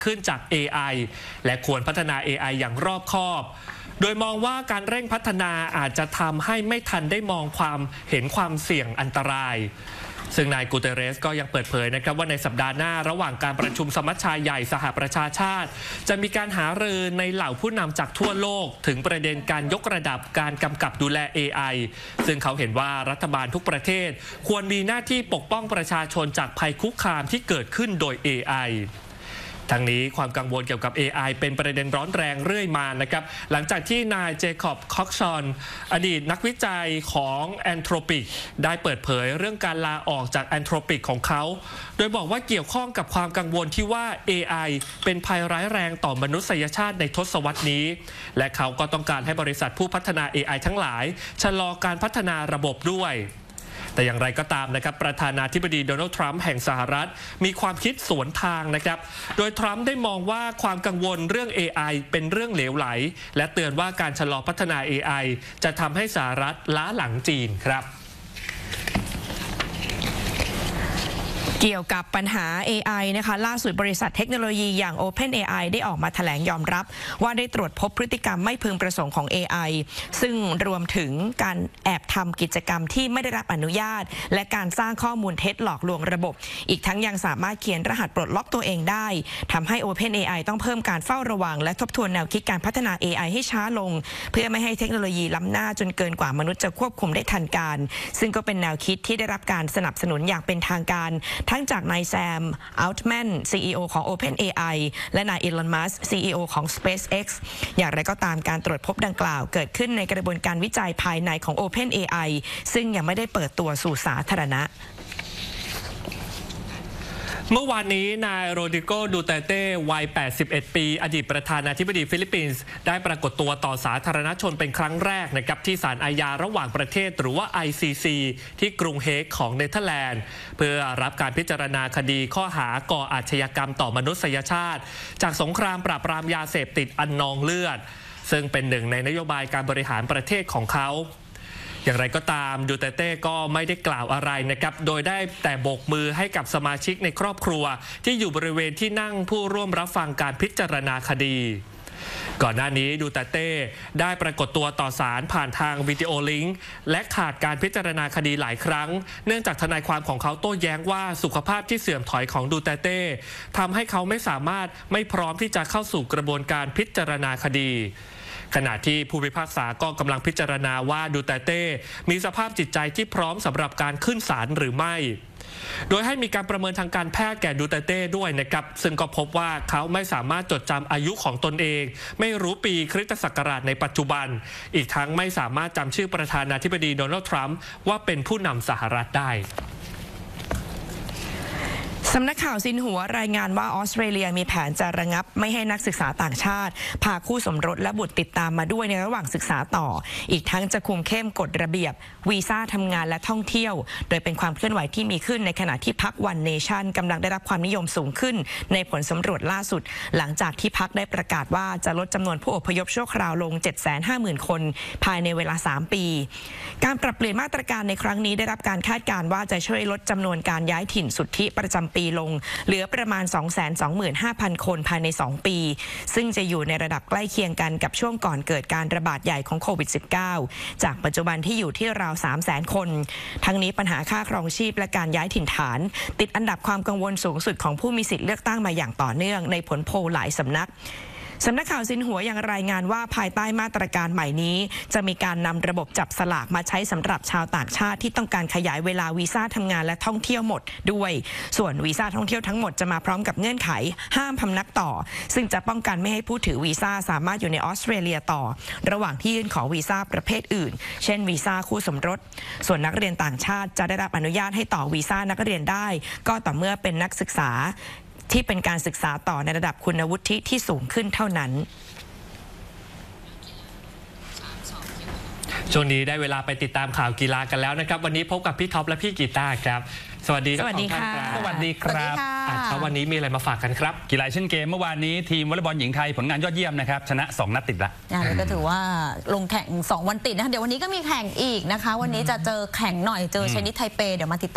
ขึ้นจาก AI และควรพัฒนา AI อย่างรอบคอบโดยมองว่าการเร่งพัฒนาอาจจะทำให้ไม่ทันได้มองเห็นความเสี่ยงอันตรายซึ่งนายกูเตเรสก็ยังเปิดเผยนะครับว่าในสัปดาห์หน้าระหว่างการประชุมสมัชชาใหญ่สหประชาชาติจะมีการหารือในเหล่าผู้นำจากทั่วโลกถึงประเด็นการยกระดับการกำกับดูแล AI ซึ่งเขาเห็นว่ารัฐบาลทุกประเทศควรมีหน้าที่ปกป้องประชาชนจากภัยคุกคามที่เกิดขึ้นโดย AIทั้งนี้ความกังวลเกี่ยวกับ AI เป็นประเด็นร้อนแรงเรื่อยมานะครับหลังจากที่นายเจคอบคอกชอนอดีตนักวิจัยของ Anthropic ได้เปิดเผยเรื่องการลาออกจาก Anthropic ของเขาโดยบอกว่าเกี่ยวข้องกับความกังวลที่ว่า AI เป็นภัยร้ายแรงต่อมนุษยชาติในทศวรรษนี้และเขาก็ต้องการให้บริษัทผู้พัฒนา AI ทั้งหลายชะลอการพัฒนาระบบด้วยแต่อย่างไรก็ตามนะครับประธานาธิบดีโดนัลด์ทรัมป์แห่งสหรัฐมีความคิดสวนทางนะครับโดยทรัมป์ได้มองว่าความกังวลเรื่อง AI เป็นเรื่องเหลวไหลและเตือนว่าการชะลอพัฒนา AI จะทำให้สหรัฐล้าหลังจีนครับเกี่ยวกับปัญหา AI นะคะล่าสุดบริษัทเทคโนโลยีอย่าง OpenAI ได้ออกมาแถลงยอมรับว่าได้ตรวจพบพฤติกรรมไม่พึงประสงค์ของ AI ซึ่งรวมถึงการแอบทำกิจกรรมที่ไม่ได้รับอนุญาตและการสร้างข้อมูลเท็จหลอกลวงระบบอีกทั้งยังสามารถเขียนรหัสปลดล็อกตัวเองได้ทำให้ OpenAI ต้องเพิ่มการเฝ้าระวังและทบทวนแนวคิดการพัฒนา AI ให้ช้าลงเพื่อไม่ให้เทคโนโลยีล้ำหน้าจนเกินกว่ามนุษย์จะควบคุมได้ทันการซึ่งก็เป็นแนวคิดที่ได้รับการสนับสนุนอย่างเป็นทางการทั้งจากนายแซม อัลต์แมน CEO ของ OpenAI และนายอีลอน มัสก์ CEO ของ SpaceX อย่างไรก็ตามการตรวจพบดังกล่าวเกิดขึ้นในกระบวนการวิจัยภายในของ OpenAI ซึ่งยังไม่ได้เปิดตัวสู่สาธารณะเมื่อวานนี้นายโรดริโก ดูเตเต้วัย 81 ปีอดีตประธานาธิบดีฟิลิปปินส์ได้ปรากฏตัวต่อสาธารณชนเป็นครั้งแรกนะครับที่ศาลอาญาระหว่างประเทศหรือว่า ICC ที่กรุงเฮกของเนเธอร์แลนด์เพื่อรับการพิจารณาคดีข้อหาก่ออาชญากรรมต่อมนุษยชาติจากสงครามปราบปรามยาเสพติดอันนองเลือดซึ่งเป็นหนึ่งในนโยบายการบริหารประเทศของเขาอย่างไรก็ตามดูเตเต้ก็ไม่ได้กล่าวอะไรนะครับโดยได้แต่โบกมือให้กับสมาชิกในครอบครัวที่อยู่บริเวณที่นั่งผู้ร่วมรับฟังการพิจารณาคดีก่อนหน้านี้ดูเตเต้ได้ปรากฏตัวต่อศาลผ่านทางวิดีโอลิงก์และขาดการพิจารณาคดีหลายครั้งเนื่องจากทนายความของเขาโต้แย้งว่าสุขภาพที่เสื่อมถอยของดูเตเต้ทำให้เขาไม่พร้อมที่จะเข้าสู่กระบวนการพิจารณาคดีขณะที่ผู้พิพากษาก็กำลังพิจารณาว่าดูเตเต้มีสภาพจิตใจที่พร้อมสำหรับการขึ้นศาลหรือไม่โดยให้มีการประเมินทางการแพทย์แก่ดูเตเต้ด้วยนะครับซึ่งก็พบว่าเขาไม่สามารถจดจำอายุของตนเองไม่รู้ปีคริสตศักราชในปัจจุบันอีกทั้งไม่สามารถจำชื่อประธานาธิบดีโดนัลด์ทรัมป์ว่าเป็นผู้นำสหรัฐได้สำนักข่าวซินหัวรายงานว่าออสเตรเลียมีแผนจะระงับไม่ให้นักศึกษาต่างชาติพาคู่สมรสและบุตรติดตามมาด้วยในระหว่างศึกษาต่ออีกทั้งจะคุมเข้มกฎระเบียบวีซ่าทำงานและท่องเที่ยวโดยเป็นความเคลื่อนไหวที่มีขึ้นในขณะที่พรรควันเนชั่นกำลังได้รับความนิยมสูงขึ้นในผลสำรวจล่าสุดหลังจากที่พรรคได้ประกาศว่าจะลดจำนวนผู้อพยพชั่วคราวลง 750,000 คนภายในเวลา3ปีการปรับเปลี่ยนมาตรการในครั้งนี้ได้รับการคาดการณ์ว่าจะช่วยลดจำนวนการย้ายถิ่นสุทธิประจำปีลงเหลือประมาณ 225,000 คนภายใน2ปีซึ่งจะอยู่ในระดับใกล้เคียงกันกับช่วงก่อนเกิดการระบาดใหญ่ของโควิด -19 จากปัจจุบันที่อยู่ที่ราว 300,000 คนทั้งนี้ปัญหาค่าครองชีพและการย้ายถิ่นฐานติดอันดับความกังวลสูงสุดของผู้มีสิทธิเลือกตั้งมาอย่างต่อเนื่องในผลโพลหลายสำนักข่าวซินหัวยังรายงานว่าภายใต้มาตรการใหม่นี้จะมีการนำระบบจับสลากมาใช้สำหรับชาวต่างชาติที่ต้องการขยายเวลาวีซ่าทำงานและท่องเที่ยวหมดด้วยส่วนวีซ่าท่องเที่ยวทั้งหมดจะมาพร้อมกับเงื่อนไขห้ามพำนักต่อซึ่งจะป้องกันไม่ให้ผู้ถือวีซ่าสามารถอยู่ในออสเตรเลียต่อระหว่างที่ยื่นขอวีซ่าประเภทอื่นเช่นวีซ่าคู่สมรสส่วนนักเรียนต่างชาติจะได้รับอนุญาตให้ต่อวีซ่านักเรียนได้ก็ต่อเมื่อเป็นนักศึกษาที่เป็นการศึกษาต่อในระดับคุณวุฒิที่สูงขึ้นเท่านั้นช่วงนี้ได้เวลาไปติดตามข่าวกีฬากันแล้วนะครับวันนี้พบกับพี่ท็อปและพี่กีตาร์ครับสวัสดีครับสวัสดีค่ะสวัสดีครับวันนี้มีอะไรมาฝากกันครับกีฬาเช่นเกมเมื่อวานนี้ทีมวอลเลย์บอลหญิงไทยผลงานยอดเยี่ยมนะครับชนะ2 นัดติดละก็ถือว่าลงแข่ง2 วันติดนะคะเดี๋ยววันนี้ก็มีแข่งอีกนะคะวันนี้จะเจอแข่งหน่อยเจอเชนิดไทเปเดี๋ยวมาติด